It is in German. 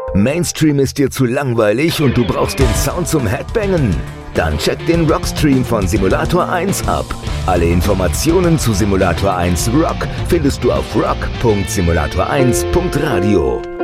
Mainstream ist dir zu langweilig und du brauchst den Sound zum Headbangen? Dann check den Rockstream von Simulator 1 ab. Alle Informationen zu Simulator 1 Rock findest du auf rock.simulator1.radio.